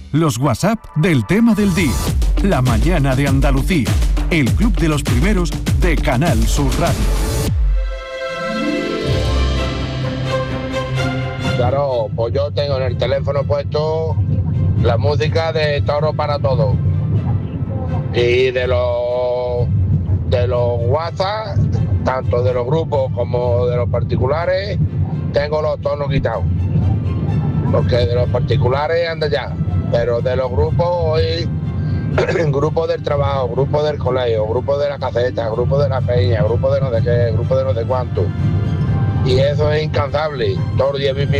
Los WhatsApp del tema del día. La mañana de Andalucía. El club de los primeros de Canal Sur Radio. Claro, pues yo tengo en el teléfono puesto la música de Toro para Todos. Y de los WhatsApp, tanto de los grupos como de los particulares, tengo los tonos quitados. Porque de los particulares anda ya, pero de los grupos hoy, grupos del trabajo, grupos del colegio, grupos de la caseta, grupos de la peña, grupos de no sé qué, grupos de no sé cuánto. Y eso es incansable. Todo el día es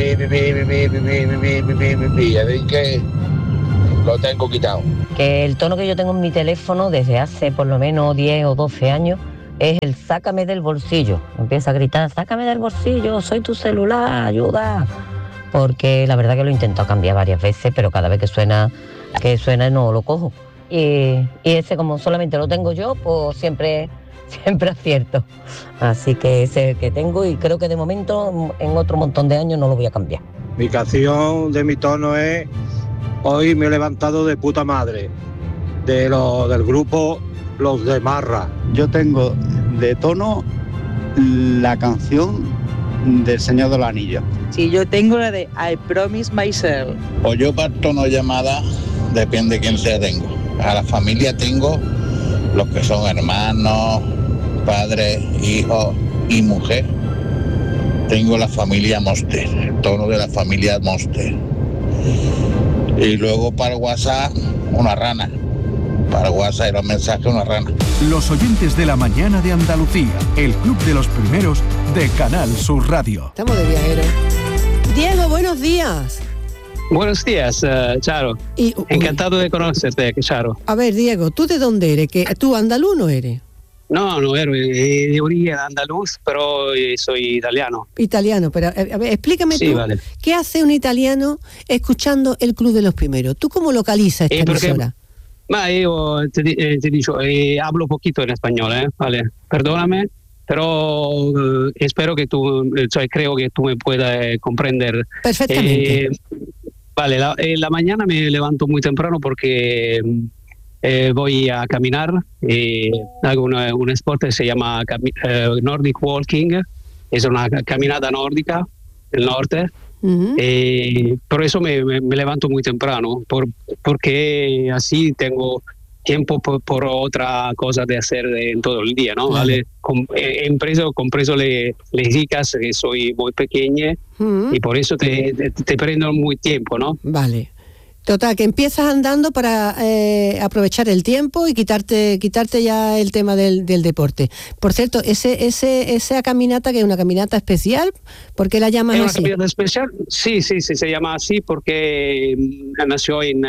decir que lo tengo quitado. Que el tono que yo tengo en mi teléfono desde hace por lo menos 10 o 12 años es el sácame del bolsillo. Empieza a gritar, sácame del bolsillo, soy tu celular, ayuda. Porque la verdad que lo he intentado cambiar varias veces, pero cada vez que suena no lo cojo. Y ese, como solamente lo tengo yo, pues siempre acierto. Así que ese que tengo, y creo que de momento en otro montón de años no lo voy a cambiar. Mi canción de mi tono es Hoy me he levantado de puta madre, del grupo Los de Marra. Yo tengo de tono la canción del Señor de los Anillos. Sí, yo tengo la de I Promise Myself. O yo para tono llamada, depende de quién sea tengo. A la familia tengo los que son hermanos, padres, hijos y mujer. Tengo la familia Monster, el tono de la familia Monster. Y luego para WhatsApp, una rana. Para WhatsApp y los mensajes, una rana. Los oyentes de la mañana de Andalucía, el club de los primeros de Canal Sur Radio. Estamos de viajero. Diego, buenos días. Buenos días, Charo. Encantado de conocerte, Charo. A ver, Diego, ¿tú de dónde eres? ¿Tú andaluz no eres? No, no ero de origen andaluz, pero soy italiano. Italiano, pero a ver, explícame sí, tú, vale. ¿Qué hace un italiano escuchando el Club de los Primeros? ¿Tú cómo localizas esta emisora? Io te dico, hablo poquito en español, vale, perdóname, pero espero que tú, creo que tú me puedas comprender. Perfectamente. Vale, la mañana me levanto muy temprano porque voy a caminar, hago un sport que se llama Nordic Walking, es una caminata nórdica del norte. Uh-huh. Por eso me levanto muy temprano, porque así tengo tiempo por otra cosa de hacer en todo el día, ¿no? Uh-huh. ¿Vale? Compreso le chicas que soy muy pequeña, uh-huh. Y por eso te prendo muy tiempo, ¿no? Vale. Total, que empiezas andando para aprovechar el tiempo y quitarte ya el tema del deporte. Por cierto, esa caminata, que es una caminata especial, ¿por qué la llamas así? ¿Es una caminata especial? Sí, se llama así porque nació en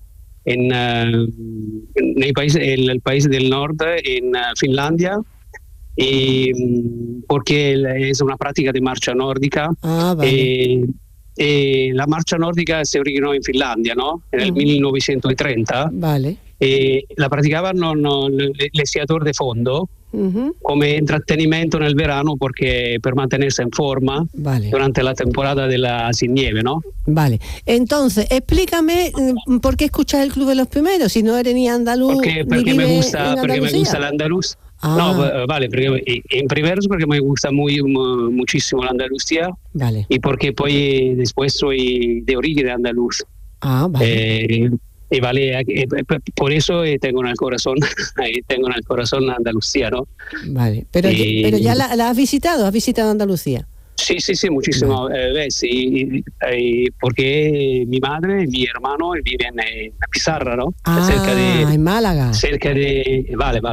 el país del norte, en Finlandia, y porque es una práctica de marcha nórdica. Ah, vale. La marcia nordica si originò in Finlandia, no? Nel 1930. Vale. La praticavano gli sciatori di fondo, uh-huh. Come intrattenimento nel verano per mantenerse in forma, vale. Durante la temporada sin nieve, ¿no? Vale. Entonces, explícame por qué escuchas el Club de los Primeros si no eres ni andaluz porque me gusta el andaluz. Ah. No, vale, en primero porque me gusta muchísimo la Andalucía, vale. Y porque pues después soy de origen andaluz. Ah, vale. Y vale, por eso tengo en el corazón Andalucía, ¿no? Vale, pero ya la has visitado Andalucía. Sí, muchísimas veces, porque mi madre y mi hermano viven en Pizarra, ¿no? En Málaga. Cerca de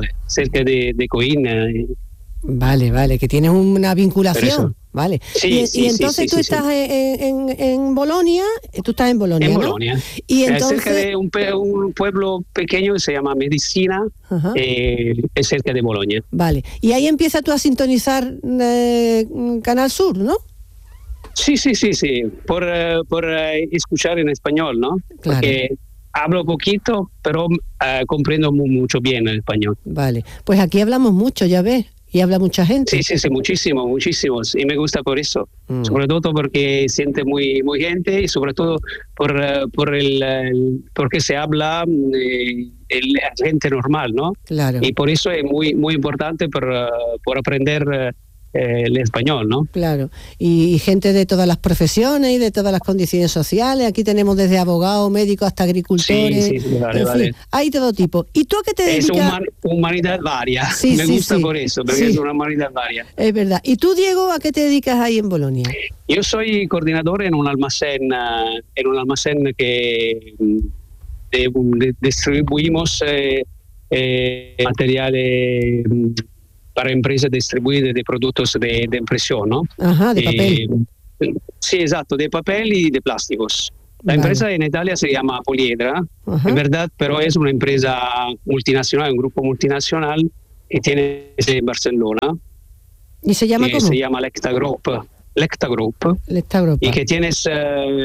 Coín. Vale, que tienes una vinculación, vale. Sí, y entonces tú estás en Bolonia, tú estás en Bolonia, En ¿no? Bolonia. Y entonces cerca de un pueblo pequeño que se llama Medicina, es cerca de Bolonia. Vale, y ahí empiezas tú a sintonizar Canal Sur, ¿no? Sí, por escuchar en español, ¿no? Claro. Porque hablo poquito, pero comprendo mucho bien el español. Vale, pues aquí hablamos mucho, ya ves. y habla mucha gente. Sí, muchísimos, y me gusta por eso, sobre todo porque siente muy gente y sobre todo porque se habla la gente normal, ¿no? Claro. Y por eso es muy importante por aprender el español, ¿no? Claro, y gente de todas las profesiones y de todas las condiciones sociales. Aquí tenemos desde abogados, médicos hasta agricultores. Sí, vale. Fin, hay todo tipo. ¿Y tú a qué te dedicas? Es humanidad varia. Me gusta por eso, porque es una humanidad varia. Es verdad. ¿Y tú, Diego, a qué te dedicas ahí en Bolonia? Yo soy coordinador en un almacén que distribuimos materiales para empresas distribuidas de productos de impresión, ¿no? Ajá, de papel. Sí, exacto, de papel y de plásticos. La empresa en Italia se llama Poliedra, en verdad, pero es una empresa multinacional, un grupo multinacional que tiene sede en Barcelona. ¿Y se llama cómo? Se llama Lecta Group. Lecta Group. Y que tienes